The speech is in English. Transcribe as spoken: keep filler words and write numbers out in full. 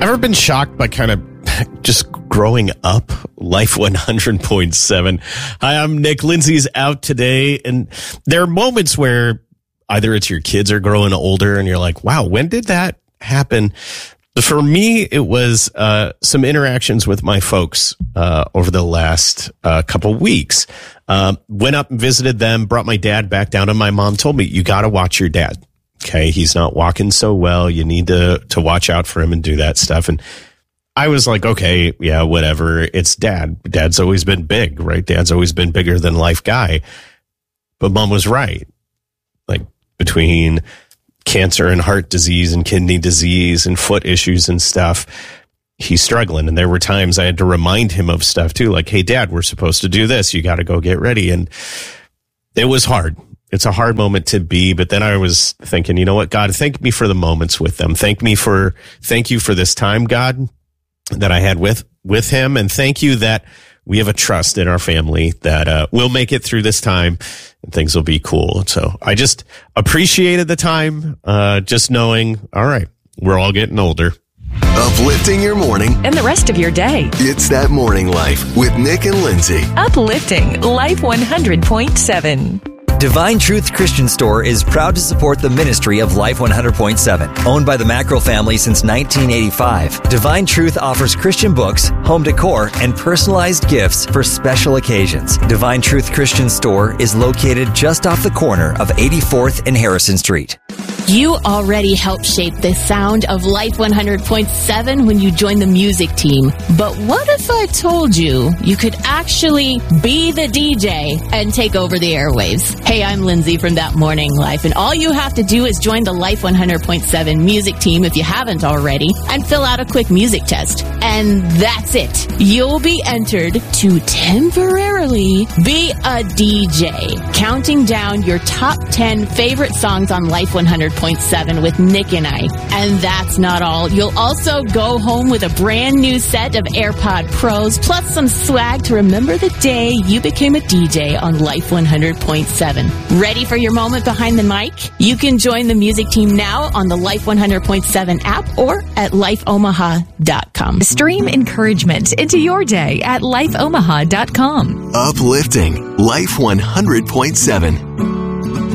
Ever been shocked by kind of just growing up? Life one hundred point seven. Hi, I'm Nick. Lindsay's out today, and there are moments where either it's your kids are growing older and you're like, wow, when did that happen? But for me, it was uh some interactions with my folks uh over the last uh couple weeks. Um, went up and visited them, brought my dad back down, and my mom told me, you got to watch your dad. Okay, he's not walking so well. You need to to watch out for him and do that stuff. And I was like, okay, yeah, whatever. It's dad. Dad's always been big, right? Dad's always been bigger than life guy. But mom was right. Like between cancer and heart disease and kidney disease and foot issues and stuff, he's struggling. And there were times I had to remind him of stuff too. Like, hey, dad, we're supposed to do this. You got to go get ready. And it was hard. It's a hard moment to be, but then I was thinking, you know what, God, thank me for the moments with them. Thank me for, thank you for this time, God, that I had with, with him. And thank you that we have a trust in our family that, uh, we'll make it through this time and things will be cool. So I just appreciated the time, uh, just knowing, all right, we're all getting older. Uplifting your morning and the rest of your day. It's That Morning Life with Nick and Lindsay. Uplifting Life one hundred point seven. Divine Truth Christian Store is proud to support the ministry of Life one hundred point seven. Owned by the Mackerel family since nineteen eighty-five, Divine Truth offers Christian books, home decor, and personalized gifts for special occasions. Divine Truth Christian Store is located just off the corner of eighty-fourth and Harrison Street. You already helped shape the sound of Life one hundred point seven when you joined the music team. But what if I told you you could actually be the D J and take over the airwaves? Hey, I'm Lindsay from That Morning Life, and all you have to do is join the Life one hundred point seven music team if you haven't already, and fill out a quick music test. And that's it. You'll be entered to temporarily be a D J, counting down your top ten favorite songs on Life one hundred point seven with Nick and I. And that's not all. You'll also go home with a brand new set of AirPod Pros, plus some swag to remember the day you became a D J on Life one hundred point seven. Ready for your moment behind the mic? You can join the music team now on the Life one hundred point seven app or at life omaha dot com. Stream encouragement into your day at life omaha dot com. Uplifting Life one hundred point seven.